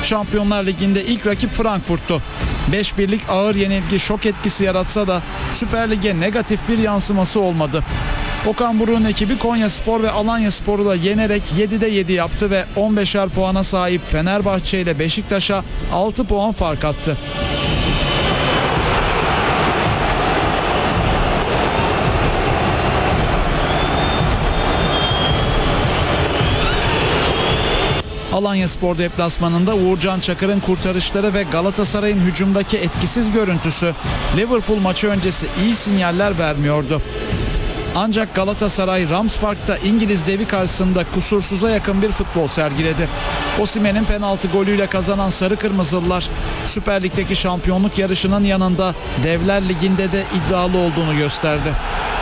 Şampiyonlar Ligi'nde ilk rakip Frankfurt'tu. 5-1'lik ağır yenilgi şok etkisi yaratsa da Süper Lig'e negatif bir yansıması olmadı. Okan Buruk'un ekibi Konyaspor ve Alanyaspor'u da yenerek 7'de 7 yaptı ve 15'er puana sahip Fenerbahçe ile Beşiktaş'a 6 puan fark attı. Alanyaspor deplasmanında Uğurcan Çakır'ın kurtarışları ve Galatasaray'ın hücumdaki etkisiz görüntüsü Liverpool maçı öncesi iyi sinyaller vermiyordu. Ancak Galatasaray Rams Park'ta İngiliz devi karşısında kusursuza yakın bir futbol sergiledi. Osimhen'in penaltı golüyle kazanan Sarı Kırmızılılar Süper Lig'deki şampiyonluk yarışının yanında Devler Ligi'nde de iddialı olduğunu gösterdi.